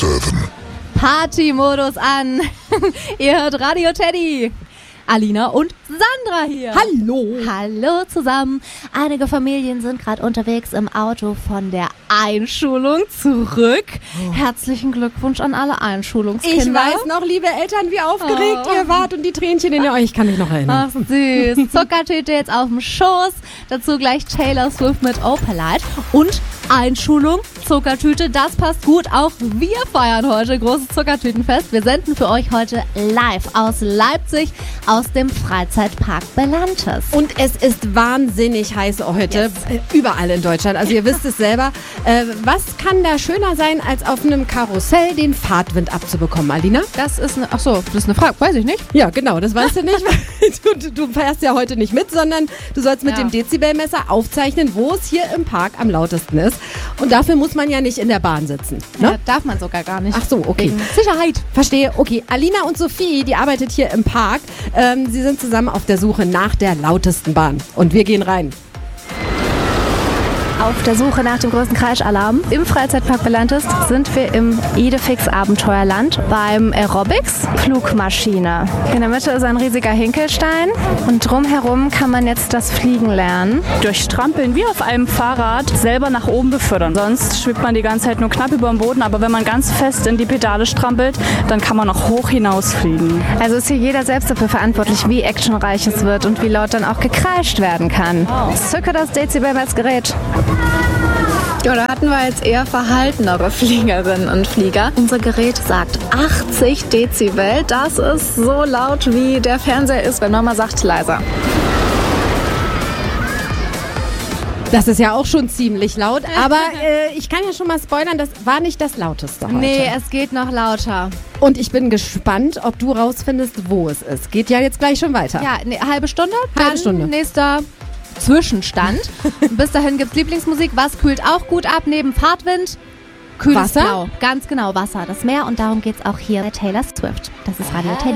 7. Party-Modus an. Ihr hört Radio Teddy. Alina und Sandra hier. Hallo. Hallo zusammen. Einige Familien sind gerade unterwegs im Auto von der Einschulung zurück. Herzlichen Glückwunsch an alle Einschulungskinder. Ich weiß noch, liebe Eltern, wie aufgeregt ihr wart und die Tränchen in ihr Augen. Ich kann mich noch erinnern. Ach süß. Zuckertüte jetzt auf dem Schoß. Dazu gleich Taylor Swift mit Opalite. Und Einschulung, Zuckertüte, das passt gut. Auch wir feiern heute großes Zuckertütenfest. Wir senden für euch heute live aus Leipzig, aus dem Freizeitpark Belantes. Und es ist wahnsinnig heiß heute, überall in Deutschland. Also ihr wisst es selber. Was kann da schöner sein, als auf einem Karussell den Fahrtwind abzubekommen, Alina? Das ist eine Frage, weiß ich nicht. Ja, genau, das weißt du nicht. Du fährst ja heute nicht mit, sondern du sollst mit dem Dezibelmesser aufzeichnen, wo es hier im Park am lautesten ist. Und dafür muss man ja nicht in der Bahn sitzen. Ne? Ja, darf man sogar gar nicht. Ach so, okay. Wegen Sicherheit. Verstehe. Okay, Alina und Sophie, die arbeitet hier im Park. Sie sind zusammen auf der Suche nach der lautesten Bahn. Und wir gehen rein. Auf der Suche nach dem größten Kreischalarm im Freizeitpark Belantes sind wir im Idefix Abenteuerland beim Aerobics Flugmaschine. In der Mitte ist ein riesiger Hinkelstein und drumherum kann man jetzt das Fliegen lernen. Durch Strampeln wie auf einem Fahrrad selber nach oben befördern. Sonst schwebt man die ganze Zeit nur knapp über dem Boden, aber wenn man ganz fest in die Pedale strampelt, dann kann man auch hoch hinausfliegen. Also ist hier jeder selbst dafür verantwortlich, wie actionreich es wird und wie laut dann auch gekreischt werden kann. Zücke das Dezibelmessgerät. Ja, da hatten wir jetzt eher verhaltenere Fliegerinnen und Flieger. Unser Gerät sagt 80 Dezibel. Das ist so laut, wie der Fernseher ist, wenn Mama sagt, leiser. Das ist ja auch schon ziemlich laut, aber ich kann ja schon mal spoilern, das war nicht das Lauteste heute. Nee, es geht noch lauter. Und ich bin gespannt, ob du rausfindest, wo es ist. Geht ja jetzt gleich schon weiter. Ja, eine halbe Stunde. Halbe Stunde. Nächster Zwischenstand. Bis dahin gibt's Lieblingsmusik. Was kühlt auch gut ab neben Fahrtwind? Kühles Wasser? Blau. Ganz genau, Wasser. Das Meer. Und darum geht's auch hier bei Taylor Swift. Das ist Radio Teddy.